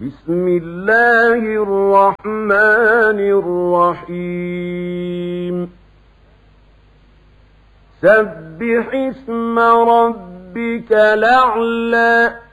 بسم الله الرحمن الرحيم سبح اسم ربك الأعلى